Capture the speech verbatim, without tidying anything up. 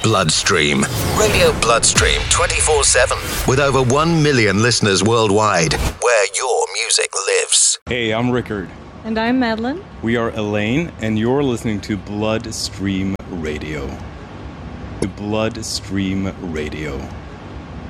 Bloodstream. Radio Bloodstream twenty-four seven. With over one million listeners worldwide, where your music lives. Hey, I'm Rickard. And I'm Madeline. We are Elaine, and you're listening to Bloodstream Radio. The Bloodstream Radio.